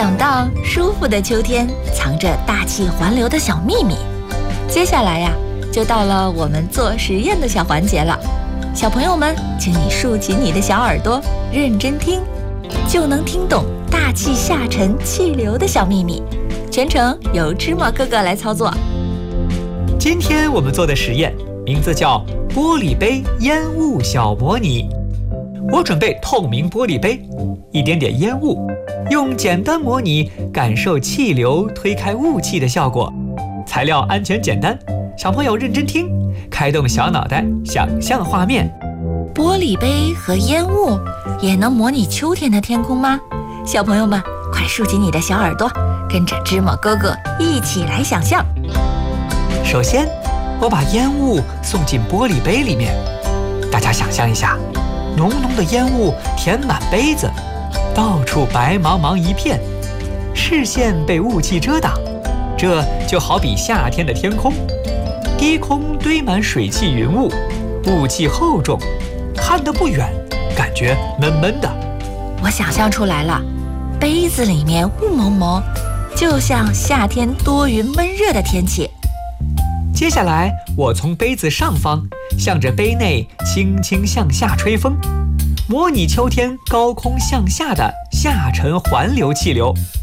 想到舒服的秋天藏着大气环流的小秘密。接下来呀，就到了我们做实验的小环节了。小朋友们，请你竖起你的小耳朵，认真听，就能听懂大气下沉气流的小秘密。全程由芝麻哥哥来操作。 今天我们做的实验名字叫玻璃杯烟雾小模拟。我准备透明玻璃杯，一点点烟雾，用简单模拟感受气流推开雾气的效果。材料安全简单，小朋友认真听，开动小脑袋想象画面。 玻璃杯和烟雾也能模拟秋天的天空吗？小朋友们，快竖起你的小耳朵，跟着芝麻哥哥一起来想象。 首先，我把烟雾送进玻璃杯里面，大家想象一下，浓浓的烟雾填满杯子，到处白茫茫一片，视线被雾气遮挡，这就好比夏天的天空，低空堆满水汽云雾，雾气厚重，看得不远，感觉闷闷的。 我想象出来了，杯子里面雾蒙蒙，就像夏天多云闷热的天气。 接下来，我从杯子上方向着杯内轻轻向下吹风，模拟秋天高空向下的下沉环流气流。